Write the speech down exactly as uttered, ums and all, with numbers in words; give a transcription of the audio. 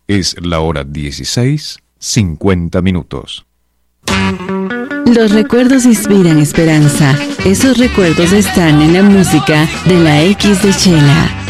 Es la hora dieciséis, cincuenta minutos. Los recuerdos inspiran esperanza. Esos recuerdos están en la música de la X de Chela.